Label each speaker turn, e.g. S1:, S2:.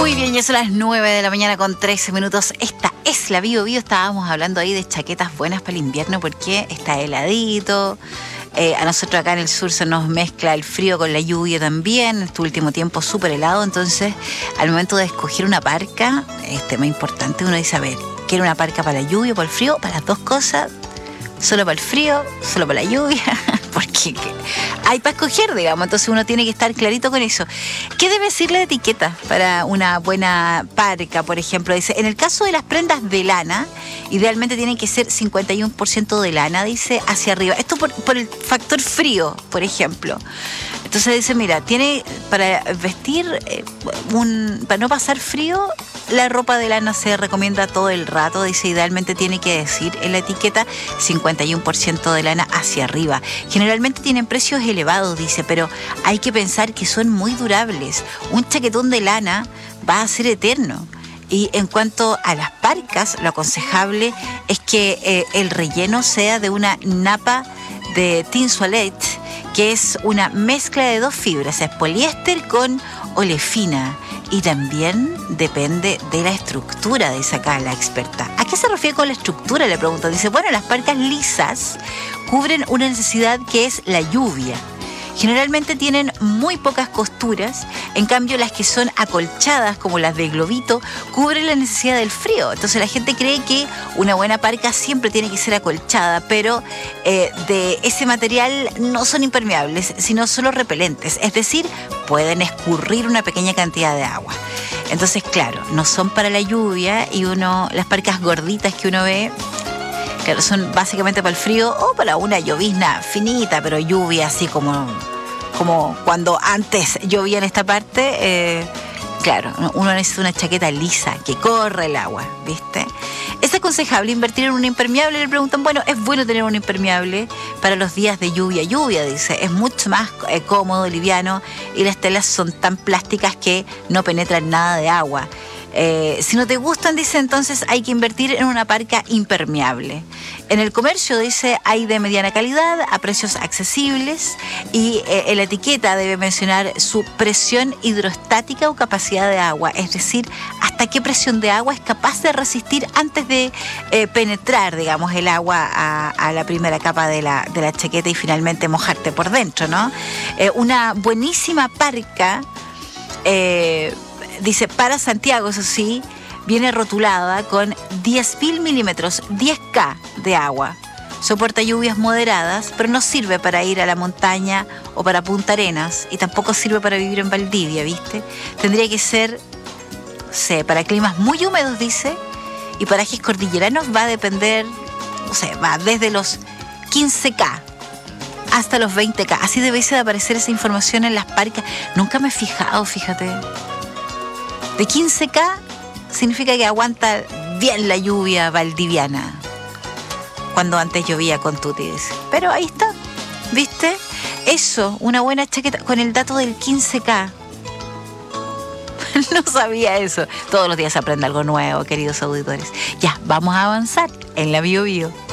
S1: Muy bien, ya son las 9 de la mañana con 13 minutos. Esta es la Bio Bio. Estábamos hablando ahí de chaquetas buenas para el invierno porque está heladito. A nosotros acá en el sur se nos mezcla el frío con la lluvia también. Este último tiempo súper helado. Entonces, al momento de escoger una parca, es tema importante. Uno dice, a ver, ¿quiero una parca para la lluvia o para el frío? Para las dos cosas. Solo para el frío, solo para la lluvia. Porque hay para escoger, digamos. Entonces uno tiene que estar clarito con eso. ¿Qué debe decir la etiqueta para una buena parca, por ejemplo? Dice, en el caso de las prendas de lana, idealmente tienen que ser 51% de lana, dice, hacia arriba. Esto por el factor frío, por ejemplo. Entonces dice, mira, tiene para vestir, para no pasar frío, la ropa de lana se recomienda todo el rato. Dice, idealmente tiene que decir en la etiqueta 51% de lana hacia arriba. Generalmente tienen precios elevados, dice, pero hay que pensar que son muy durables. Un chaquetón de lana va a ser eterno. Y en cuanto a las parcas, lo aconsejable es que el relleno sea de una napa de tinsualette, que es una mezcla de dos fibras, es poliéster con olefina. Y también depende de la estructura, dice acá la experta. ¿A qué se refiere con la estructura? Le pregunto. Dice, bueno, las parcas lisas cubren una necesidad que es la lluvia. Generalmente tienen muy pocas costuras, en cambio las que son acolchadas, como las de globito, cubren la necesidad del frío. Entonces la gente cree que una buena parca siempre tiene que ser acolchada, pero de ese material no son impermeables, sino solo repelentes, es decir, pueden escurrir una pequeña cantidad de agua. Entonces, claro, no son para la lluvia y las parcas gorditas que uno ve, claro, son básicamente para el frío o para una llovizna finita, pero lluvia así como cuando antes llovía en esta parte, claro, uno necesita una chaqueta lisa que corre el agua, ¿viste? ¿Es aconsejable invertir en un impermeable? Le preguntan, bueno, es bueno tener un impermeable para los días de lluvia, dice, es mucho más cómodo, liviano, y las telas son tan plásticas que no penetran nada de agua. Si no te gustan, dice, entonces hay que invertir en una parca impermeable. En el comercio, dice, hay de mediana calidad a precios accesibles y en la etiqueta debe mencionar su presión hidrostática o capacidad de agua, es decir, hasta qué presión de agua es capaz de resistir antes de penetrar, digamos, el agua a la primera capa de la chaqueta y finalmente mojarte por dentro, ¿no? Una buenísima parca, dice, para Santiago, eso sí, viene rotulada con 10.000 milímetros, 10K de agua. Soporta lluvias moderadas, pero no sirve para ir a la montaña o para Punta Arenas, y tampoco sirve para vivir en Valdivia, ¿viste? Tendría que ser, no sé, para climas muy húmedos, dice, y parajes cordilleranos va a depender, no sé, va desde los 15K hasta los 20K. Así debe de aparecer esa información en las parcas. Nunca me he fijado, fíjate. De 15K significa que aguanta bien la lluvia valdiviana, cuando antes llovía con tutis. Pero ahí está, ¿viste? Eso, una buena chaqueta con el dato del 15K. No sabía eso. Todos los días se aprende algo nuevo, queridos auditores. Ya, vamos a avanzar en la Bio Bio.